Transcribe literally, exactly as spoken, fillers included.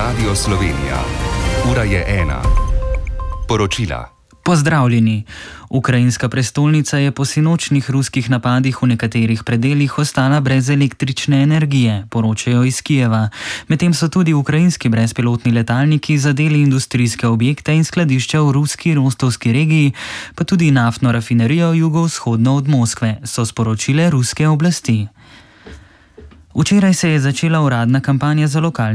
Radio Slovenija. Ura je ena. Poročila. Pozdravljeni. Ukrajinska prestolnica je po sinočnih ruskih napadih v nekaterih predelih ostala brez električne energije, poročajo iz Kijeva. Medtem so tudi ukrajinski brezpilotni letalniki zadeli industrijske objekte in skladišča v ruski rostovski regiji, pa tudi naftno rafinerijo jugovzhodno od Moskve, so sporočile ruske oblasti. Včeraj se je začela uradna kampanja za lokalne